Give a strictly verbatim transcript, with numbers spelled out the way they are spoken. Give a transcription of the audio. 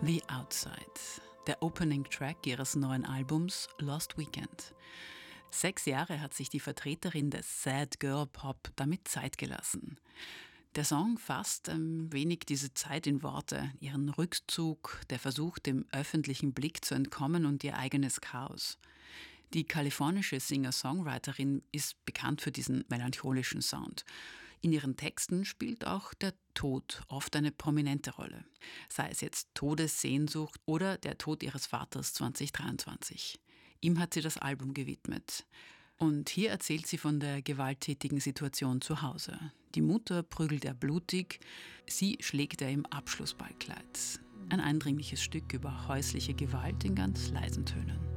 The Outside, der Opening-Track ihres neuen Albums Lost Weekend. Sechs Jahre hat sich die Vertreterin des Sad Girl Pop damit Zeit gelassen. Der Song fasst ein wenig diese Zeit in Worte, ihren Rückzug, der Versuch, dem öffentlichen Blick zu entkommen und ihr eigenes Chaos. Die kalifornische Singer-Songwriterin ist bekannt für diesen melancholischen Sound. In ihren Texten spielt auch der Tod oft eine prominente Rolle. Sei es jetzt Todessehnsucht oder der Tod ihres Vaters zwanzig dreiundzwanzig. Ihm hat sie das Album gewidmet. Und hier erzählt sie von der gewalttätigen Situation zu Hause. Die Mutter prügelt er blutig, sie schlägt er im Abschlussballkleid. Ein eindringliches Stück über häusliche Gewalt in ganz leisen Tönen.